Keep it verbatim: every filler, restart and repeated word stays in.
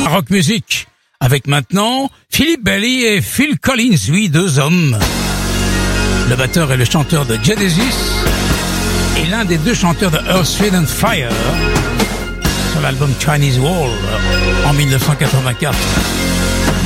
rock music. Avec maintenant Philip Bailey et Phil Collins, oui, deux hommes. Le batteur et le chanteur de Genesis et l'un des deux chanteurs de Earth, Wind and Fire sur l'album Chinese Wall en mille neuf cent quatre-vingt-quatre.